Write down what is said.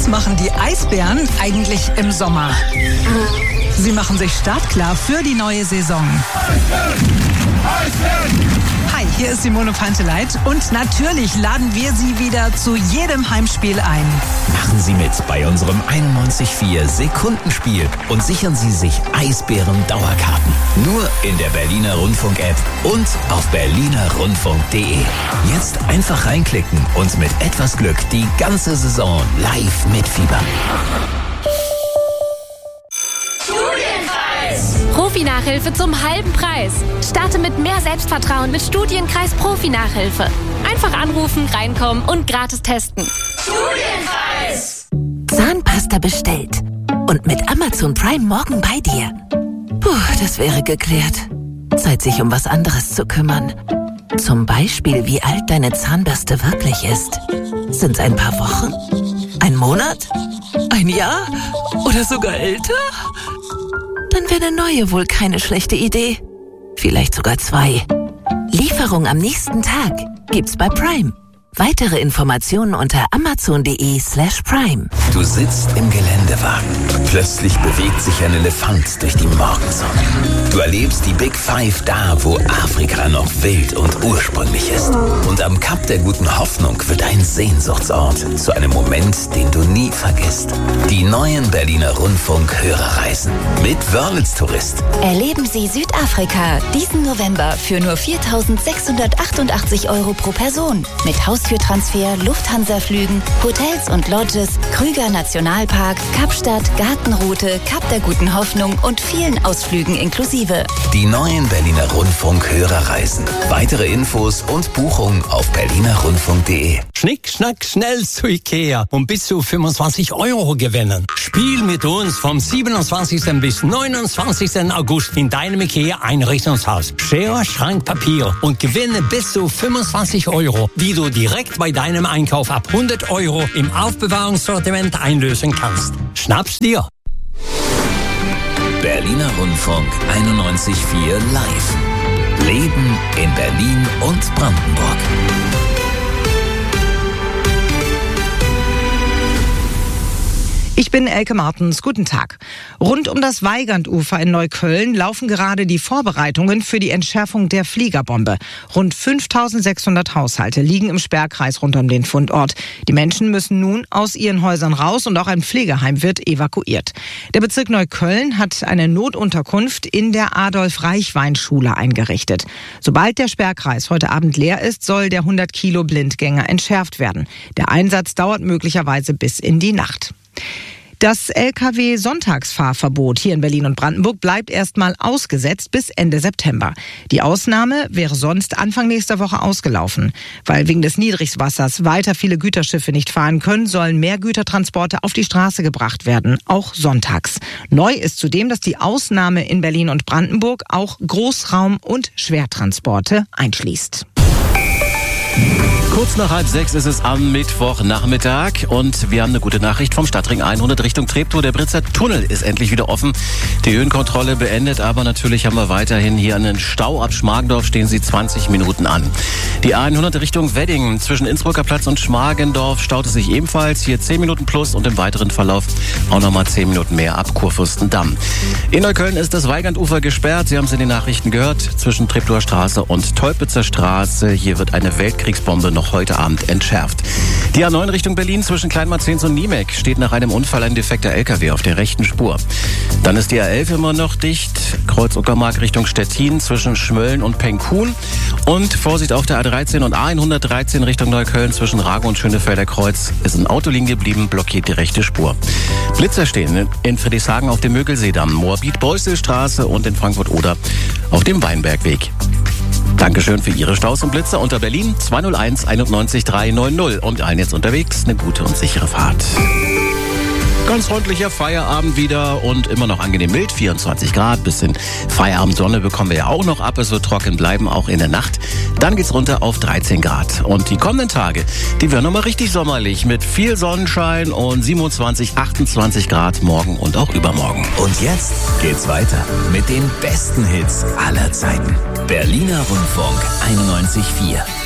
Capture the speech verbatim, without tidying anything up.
Was machen die Eisbären eigentlich im Sommer? Sie machen sich startklar für die neue Saison. Hi, hier ist Simone Panteleit und natürlich laden wir Sie wieder zu jedem Heimspiel ein. Machen Sie mit bei unserem einundneunzig Komma vier Sekundenspiel und sichern Sie sich Eisbären-Dauerkarten. Nur in der Berliner Rundfunk-App und auf berliner rundfunk punkt de. Jetzt einfach reinklicken und mit etwas Glück die ganze Saison live mitfiebern. Profi-Nachhilfe zum halben Preis. Starte mit mehr Selbstvertrauen mit Studienkreis Profi-Nachhilfe. Einfach anrufen, reinkommen und gratis testen. Studienkreis! Zahnpasta bestellt. Und mit Amazon Prime morgen bei dir. Puh, das wäre geklärt. Zeit, sich um was anderes zu kümmern. Zum Beispiel, wie alt deine Zahnbürste wirklich ist. Sind's ein paar Wochen? Ein Monat? Ein Jahr? Oder sogar älter? Dann wäre eine neue wohl keine schlechte Idee. Vielleicht sogar zwei. Lieferung am nächsten Tag gibt's bei Prime. Weitere Informationen unter amazon.de slash prime. Du sitzt im Geländewagen. Plötzlich bewegt sich ein Elefant durch die Morgensonne. Du erlebst die Big Five da, wo Afrika noch wild und ursprünglich ist. Und am Kap der Guten Hoffnung wird ein Sehnsuchtsort zu einem Moment, den du nie vergisst. Die neuen Berliner Rundfunk-Hörerreisen mit Wörlitz Tourist. Erleben Sie Südafrika diesen November für nur viertausendsechshundertachtundachtzig Euro pro Person. Mit Haustürtransfer, Lufthansa-Flügen, Hotels und Lodges, Krüger Nationalpark, Kapstadt, Gartenroute, Kap der Guten Hoffnung und vielen Ausflügen inklusive. Die neuen Berliner Rundfunk-Hörerreisen. Weitere Infos und Buchungen auf berliner rundfunk punkt de. Schnick, schnack, schnell zu Ikea und bis zu fünfundzwanzig Euro gewinnen. Spiel mit uns vom siebenundzwanzigsten bis neunundzwanzigsten August in deinem Ikea-Einrichtungshaus. Schere, Schrank, Papier und gewinne bis zu fünfundzwanzig Euro, die du direkt bei deinem Einkauf ab hundert Euro im Aufbewahrungssortiment einlösen kannst. Schnapp's dir! Berliner Rundfunk einundneunzig Komma vier live. Leben in Berlin und Brandenburg. Ich bin Elke Martens. Guten Tag. Rund um das Weigandufer in Neukölln laufen gerade die Vorbereitungen für die Entschärfung der Fliegerbombe. Rund fünftausendsechshundert Haushalte liegen im Sperrkreis rund um den Fundort. Die Menschen müssen nun aus ihren Häusern raus und auch ein Pflegeheim wird evakuiert. Der Bezirk Neukölln hat eine Notunterkunft in der Adolf-Reichwein-Schule eingerichtet. Sobald der Sperrkreis heute Abend leer ist, soll der hundert Kilo Blindgänger entschärft werden. Der Einsatz dauert möglicherweise bis in die Nacht. Das L K W-Sonntagsfahrverbot hier in Berlin und Brandenburg bleibt erstmal ausgesetzt bis Ende September. Die Ausnahme wäre sonst Anfang nächster Woche ausgelaufen. Weil wegen des Niedrigwassers weiter viele Güterschiffe nicht fahren können, sollen mehr Gütertransporte auf die Straße gebracht werden, auch sonntags. Neu ist zudem, dass die Ausnahme in Berlin und Brandenburg auch Großraum- und Schwertransporte einschließt. Kurz nach halb sechs ist es am Mittwochnachmittag und wir haben eine gute Nachricht vom Stadtring hundert Richtung Treptow. Der Britzer Tunnel ist endlich wieder offen. Die Höhenkontrolle beendet, aber natürlich haben wir weiterhin hier einen Stau. Ab Schmargendorf stehen sie zwanzig Minuten an. Die A hundert Richtung Wedding zwischen Innsbrucker Platz und Schmargendorf staut es sich ebenfalls. Hier zehn Minuten plus und im weiteren Verlauf auch nochmal zehn Minuten mehr ab Kurfürstendamm. In Neukölln ist das Weigandufer gesperrt. Sie haben es in den Nachrichten gehört. Zwischen Treptower Straße und Teupitzer Straße. Hier wird eine Weltkriegsbombe noch heute Abend entschärft. Die A neun Richtung Berlin zwischen Kleinmarzens und Niemek steht nach einem Unfall ein defekter L K W auf der rechten Spur. Dann ist die A elf immer noch dicht, Kreuz Uckermark Richtung Stettin zwischen Schmölln und Penkhuhn. Und Vorsicht auf der A dreizehn und A hundertdreizehn Richtung Neukölln zwischen Rago und Schönefelder Kreuz ist ein Auto liegen geblieben, blockiert die rechte Spur. Blitzer stehen in Friedrichshagen auf dem Mögelseedamm, Moabit-Beuselstraße und in Frankfurt-Oder auf dem Weinbergweg. Dankeschön für Ihre Staus und Blitzer unter Berlin zwei null eins einundneunzig dreihundertneunzig und allen jetzt unterwegs eine gute und sichere Fahrt. Ganz freundlicher Feierabend wieder und immer noch angenehm mild, vierundzwanzig Grad. Bisschen Feierabendsonne bekommen wir ja auch noch ab. Es wird trocken bleiben, auch in der Nacht. Dann geht's runter auf dreizehn Grad. Und die kommenden Tage, die werden nochmal richtig sommerlich mit viel Sonnenschein und siebenundzwanzig, achtundzwanzig Grad morgen und auch übermorgen. Und jetzt geht's weiter mit den besten Hits aller Zeiten. Berliner Rundfunk einundneunzig Komma vier.